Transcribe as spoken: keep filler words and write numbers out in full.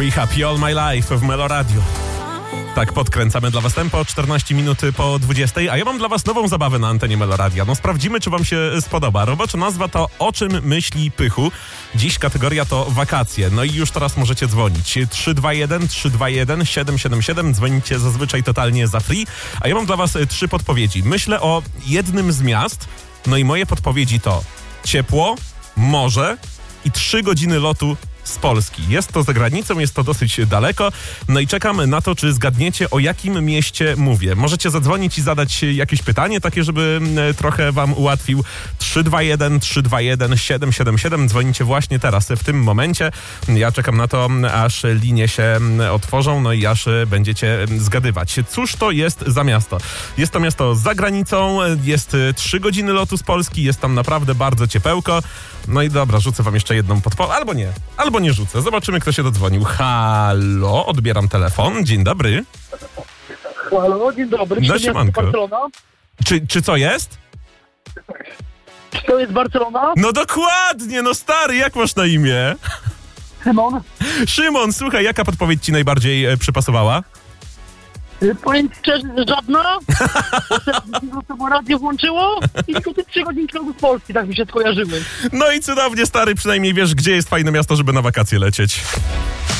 Rehab All My Life w Melo Radio. Tak podkręcamy dla was tempo, czternaście minut po dwudziestej, a ja mam dla was nową zabawę na antenie Melo Radia. No sprawdzimy, czy wam się spodoba. Robocza nazwa to O czym myśli Pychu. Dziś kategoria to wakacje. No i już teraz możecie dzwonić. trzy dwa jeden trzy dwa jeden siedem siedem siedem. Dzwonicie zazwyczaj totalnie za free. A ja mam dla was trzy podpowiedzi. Myślę o jednym z miast. No i moje podpowiedzi to ciepło, morze i trzy godziny lotu z Polski. Jest to za granicą, jest to dosyć daleko. No i czekamy na to, czy zgadniecie, o jakim mieście mówię. Możecie zadzwonić i zadać jakieś pytanie, takie, żeby trochę wam ułatwił. trzy dwa jeden trzy dwa jeden siedem siedem siedem. Dzwonicie właśnie teraz, w tym momencie. Ja czekam na to, aż linie się otworzą, no i aż będziecie zgadywać. Cóż to jest za miasto? Jest to miasto za granicą, jest trzy godziny lotu z Polski, jest tam naprawdę bardzo ciepełko. No i dobra, rzucę wam jeszcze jedną podpowiedź. Albo nie, albo nie rzucę. Zobaczymy, kto się dodzwonił. Halo, odbieram telefon. Dzień dobry. Halo, dzień dobry. No, Czy siemanko. Barcelona? Czy, czy co jest? Czy to jest Barcelona? No dokładnie, no stary, jak masz na imię? Szymon? Szymon, słuchaj, jaka podpowiedź ci najbardziej e, przypasowała? Y, Powiem szczerze, że żadna. Bo to radio włączyło i tylko te trzy godzinki lotu z Polski, tak mi się skojarzyły. No i cudownie, stary, przynajmniej wiesz, gdzie jest fajne miasto, żeby na wakacje lecieć.